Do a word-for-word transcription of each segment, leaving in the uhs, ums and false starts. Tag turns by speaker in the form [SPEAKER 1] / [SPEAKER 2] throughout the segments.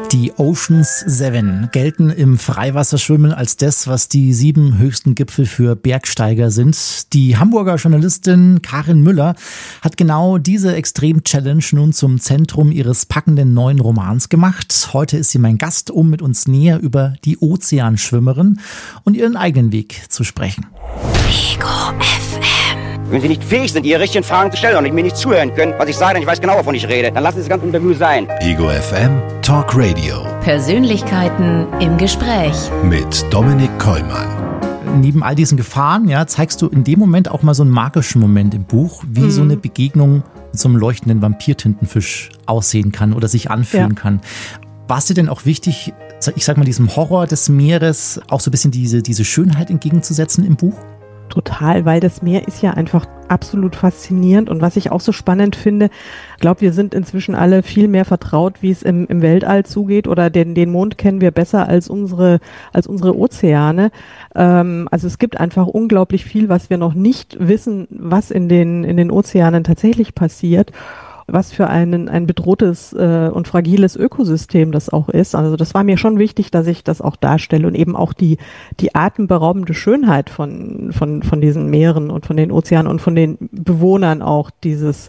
[SPEAKER 1] Die Oceans Seven gelten im Freiwasserschwimmen als das, was die sieben höchsten Gipfel für Bergsteiger sind. Die Hamburger Journalistin Karin Müller hat genau diese Extrem-Challenge nun zum Zentrum ihres packenden neuen Romans gemacht. Heute ist sie mein Gast, um mit uns näher über die Ozeanschwimmerin und ihren eigenen Weg zu sprechen.
[SPEAKER 2] Ego F M.
[SPEAKER 3] Wenn Sie nicht fähig sind, Ihre richtigen Fragen zu stellen und mir nicht zuhören können, was ich sage, denn ich weiß genau, wovon ich rede, dann lassen Sie das ganze Interview sein.
[SPEAKER 4] Ego F M Talk Radio.
[SPEAKER 2] Persönlichkeiten im Gespräch.
[SPEAKER 4] Mit Dominik Kollmann.
[SPEAKER 1] Neben all diesen Gefahren, ja, zeigst du in dem Moment auch mal so einen magischen Moment im Buch, wie mhm. so eine Begegnung mit so einem leuchtenden Vampirtintenfisch aussehen kann oder sich anfühlen ja. kann. War es dir denn auch wichtig, ich sag mal, diesem Horror des Meeres auch so ein bisschen diese, diese Schönheit entgegenzusetzen im Buch?
[SPEAKER 5] Total, weil das Meer ist ja einfach absolut faszinierend und was ich auch so spannend finde, ich glaube, wir sind inzwischen alle viel mehr vertraut, wie es im, im Weltall zugeht oder den, den Mond kennen wir besser als unsere, als unsere Ozeane. Ähm, also es gibt einfach unglaublich viel, was wir noch nicht wissen, was in den, in den Ozeanen tatsächlich passiert. Was für einen, ein bedrohtes äh, und fragiles Ökosystem das auch ist. Also das war mir schon wichtig, dass ich das auch darstelle und eben auch die, die atemberaubende Schönheit von, von, von diesen Meeren und von den Ozeanen und von den Bewohnern auch dieses,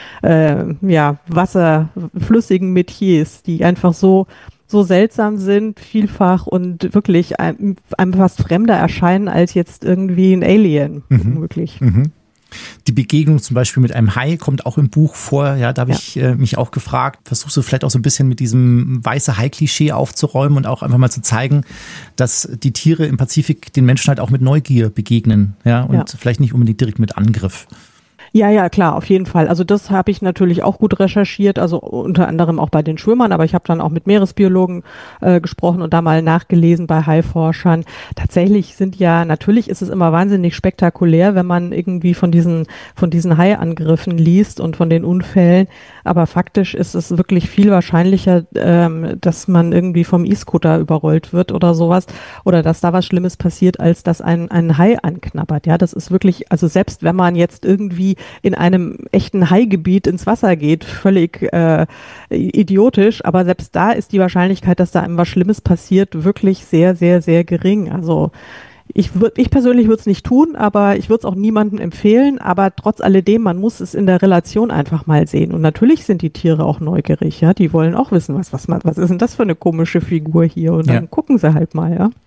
[SPEAKER 5] äh, ja, wasserflüssigen Metiers, die einfach so, so seltsam sind, vielfach und wirklich einem, einem fast fremder erscheinen als jetzt irgendwie ein Alien,
[SPEAKER 1] mhm.
[SPEAKER 5] wirklich.
[SPEAKER 1] Mhm. Die Begegnung zum Beispiel mit einem Hai kommt auch im Buch vor. Ja, da habe ja. ich äh, mich auch gefragt, versuchst du vielleicht auch so ein bisschen mit diesem weiße Hai-Klischee aufzuräumen und auch einfach mal zu zeigen, dass die Tiere im Pazifik den Menschen halt auch mit Neugier begegnen, ja, und ja. vielleicht nicht unbedingt direkt mit Angriff.
[SPEAKER 5] Ja, ja, klar, auf jeden Fall. Also das habe ich natürlich auch gut recherchiert, also unter anderem auch bei den Schwimmern, aber ich habe dann auch mit Meeresbiologen äh, gesprochen und da mal nachgelesen bei Haiforschern. Tatsächlich sind ja, natürlich ist es immer wahnsinnig spektakulär, wenn man irgendwie von diesen von diesen Haiangriffen liest und von den Unfällen, aber faktisch ist es wirklich viel wahrscheinlicher, ähm, dass man irgendwie vom E-Scooter überrollt wird oder sowas oder dass da was Schlimmes passiert, als dass ein, ein Hai anknabbert. Ja, das ist wirklich, also selbst wenn man jetzt irgendwie in einem echten Haigebiet ins Wasser geht, völlig äh, idiotisch, aber selbst da ist die Wahrscheinlichkeit, dass da einem was Schlimmes passiert, wirklich sehr, sehr, sehr gering. Also ich würd, ich persönlich würde es nicht tun, aber ich würde es auch niemandem empfehlen, aber trotz alledem, man muss es in der Relation einfach mal sehen und natürlich sind die Tiere auch neugierig, ja, die wollen auch wissen, was, was, was ist denn das für eine komische Figur hier und dann ja. gucken sie halt mal, ja.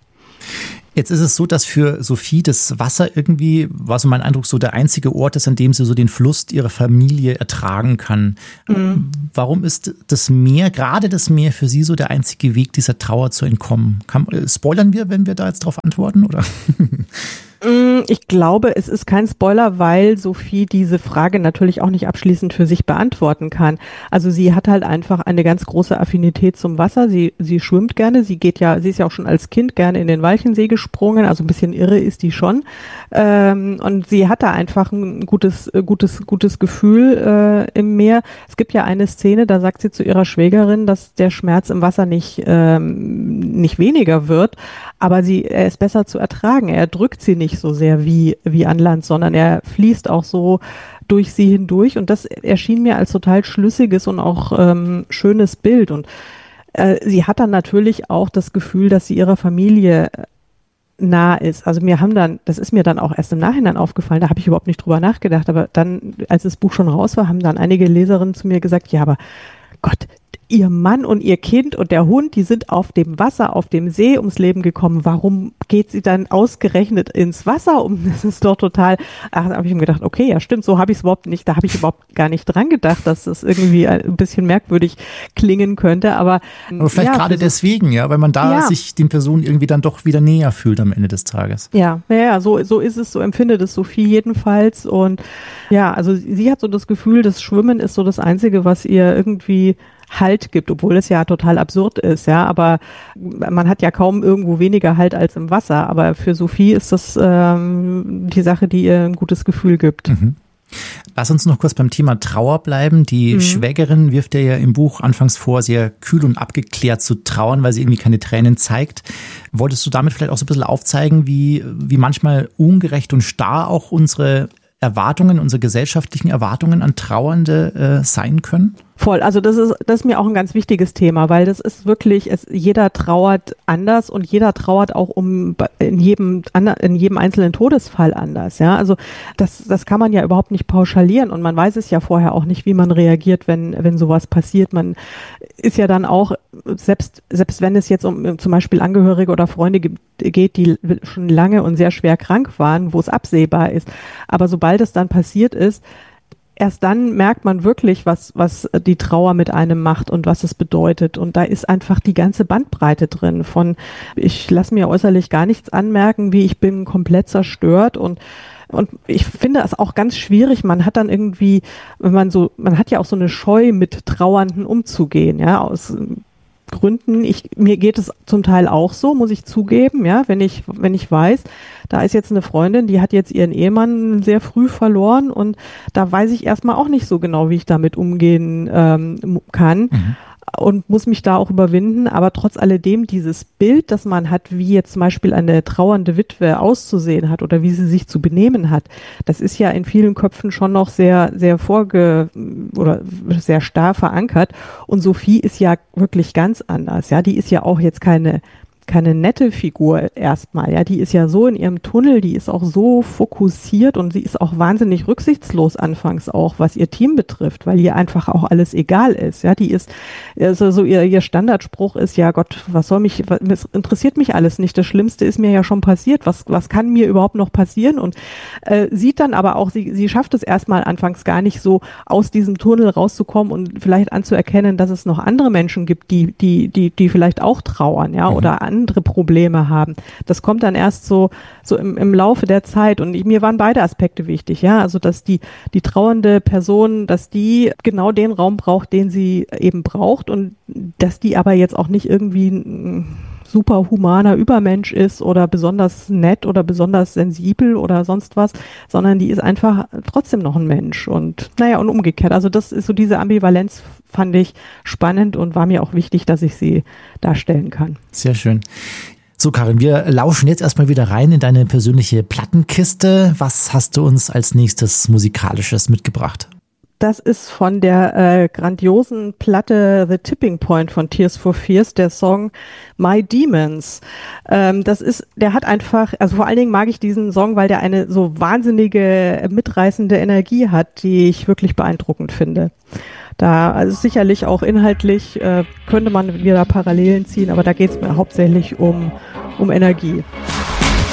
[SPEAKER 1] Jetzt ist es so, dass für Sophie das Wasser irgendwie, war so mein Eindruck, so der einzige Ort ist, an dem sie so den Fluss ihrer Familie ertragen kann. Mhm. Warum ist das Meer, gerade das Meer für sie so der einzige Weg, dieser Trauer zu entkommen? Kann, spoilern wir, wenn wir da jetzt drauf antworten, oder?
[SPEAKER 5] Ich glaube, es ist kein Spoiler, weil Sophie diese Frage natürlich auch nicht abschließend für sich beantworten kann. Also sie hat halt einfach eine ganz große Affinität zum Wasser. Sie, sie schwimmt gerne. Sie geht ja, sie ist ja auch schon als Kind gerne in den Walchensee gesprungen. Also ein bisschen irre ist die schon. Ähm, und sie hat da einfach ein gutes, gutes, gutes Gefühl äh, im Meer. Es gibt ja eine Szene, da sagt sie zu ihrer Schwägerin, dass der Schmerz im Wasser nicht, ähm, nicht weniger wird. Aber sie, er ist besser zu ertragen. Er drückt sie nicht so sehr wie, wie an Land, sondern er fließt auch so durch sie hindurch und das erschien mir als total schlüssiges und auch ähm, schönes Bild und äh, sie hat dann natürlich auch das Gefühl, dass sie ihrer Familie nah ist. Also mir haben dann, das ist mir dann auch erst im Nachhinein aufgefallen, da habe ich überhaupt nicht drüber nachgedacht, aber dann, als das Buch schon raus war, haben dann einige Leserinnen zu mir gesagt, ja, aber Gott, ihr Mann und ihr Kind und der Hund, die sind auf dem Wasser, auf dem See ums Leben gekommen. Warum geht sie dann ausgerechnet ins Wasser um? Das ist doch total, ach, da habe ich mir gedacht, okay, ja stimmt, so habe ich es überhaupt nicht, da habe ich überhaupt gar nicht dran gedacht, dass das irgendwie ein bisschen merkwürdig klingen könnte, aber
[SPEAKER 1] Aber vielleicht ja, gerade so, deswegen, ja, weil man da ja. sich den Personen irgendwie dann doch wieder näher fühlt am Ende des Tages.
[SPEAKER 5] Ja, ja, so, so ist es, so empfindet es Sophie jedenfalls und ja, also sie hat so das Gefühl, das Schwimmen ist so das Einzige, was ihr irgendwie Halt gibt, obwohl es ja total absurd ist, ja, aber man hat ja kaum irgendwo weniger Halt als im Wasser, aber für Sophie ist das ähm, die Sache, die ihr ein gutes Gefühl gibt.
[SPEAKER 1] Mhm. Lass uns noch kurz beim Thema Trauer bleiben. Die mhm. Schwägerin wirft ja im Buch anfangs vor, sehr kühl und abgeklärt zu trauern, weil sie irgendwie keine Tränen zeigt. Wolltest du damit vielleicht auch so ein bisschen aufzeigen, wie, wie manchmal ungerecht und starr auch unsere Erwartungen, unsere gesellschaftlichen Erwartungen an Trauernde äh, sein können?
[SPEAKER 5] Voll, also das ist, das ist mir auch ein ganz wichtiges Thema, weil das ist wirklich, es, jeder trauert anders und jeder trauert auch um in jedem in jedem einzelnen Todesfall anders, ja, also das das kann man ja überhaupt nicht pauschalieren und man weiß es ja vorher auch nicht, wie man reagiert, wenn wenn sowas passiert. Man ist ja dann auch, selbst selbst wenn es jetzt um zum Beispiel Angehörige oder Freunde geht, die schon lange und sehr schwer krank waren, wo es absehbar ist, aber sobald es dann passiert ist, erst dann merkt man wirklich, was, was die Trauer mit einem macht und was es bedeutet. Und da ist einfach die ganze Bandbreite drin von, ich lasse mir äußerlich gar nichts anmerken, wie ich bin komplett zerstört und Und ich finde es auch ganz schwierig. Man hat dann irgendwie, wenn man so, man hat ja auch so eine Scheu, mit Trauernden umzugehen, ja, aus Gründen. Ich, mir geht es zum Teil auch so, muss ich zugeben, ja, wenn ich, wenn ich weiß, da ist jetzt eine Freundin, die hat jetzt ihren Ehemann sehr früh verloren und da weiß ich erstmal auch nicht so genau, wie ich damit umgehen ähm, kann. Mhm. Und muss mich da auch überwinden, aber trotz alledem dieses Bild, das man hat, wie jetzt zum Beispiel eine trauernde Witwe auszusehen hat oder wie sie sich zu benehmen hat, das ist ja in vielen Köpfen schon noch sehr, sehr vorge- oder sehr starr verankert. Und Sophie ist ja wirklich ganz anders, ja, die ist ja auch jetzt keine keine nette Figur erstmal, ja, die ist ja so in ihrem Tunnel, die ist auch so fokussiert und sie ist auch wahnsinnig rücksichtslos anfangs auch, was ihr Team betrifft, weil ihr einfach auch alles egal ist, ja, die ist, also so ihr, ihr Standardspruch ist, ja Gott, was soll mich, was interessiert mich alles nicht, das Schlimmste ist mir ja schon passiert, was, was kann mir überhaupt noch passieren und äh, sieht dann aber auch, sie, sie schafft es erstmal anfangs gar nicht so, aus diesem Tunnel rauszukommen und vielleicht anzuerkennen, dass es noch andere Menschen gibt, die, die, die, die vielleicht auch trauern, ja, mhm. oder an andere Probleme haben. Das kommt dann erst so, so im, im Laufe der Zeit und ich, mir waren beide Aspekte wichtig, ja, also dass die, die trauernde Person, dass die genau den Raum braucht, den sie eben braucht und dass die aber jetzt auch nicht irgendwie ein super humaner Übermensch ist oder besonders nett oder besonders sensibel oder sonst was, sondern die ist einfach trotzdem noch ein Mensch und naja, und umgekehrt. Also das ist so diese Ambivalenz fand ich spannend und war mir auch wichtig, dass ich sie darstellen kann.
[SPEAKER 1] Sehr schön. So, Karin, wir lauschen jetzt erstmal wieder rein in deine persönliche Plattenkiste. Was hast du uns als nächstes Musikalisches mitgebracht?
[SPEAKER 5] Das ist von der äh, grandiosen Platte The Tipping Point von Tears for Fears, der Song My Demons. Ähm, das ist, der hat einfach, also vor allen Dingen mag ich diesen Song, weil der eine so wahnsinnige, mitreißende Energie hat, die ich wirklich beeindruckend finde. Da, also sicherlich auch inhaltlich äh, könnte man wieder Parallelen ziehen, aber da geht es mir hauptsächlich um, um Energie.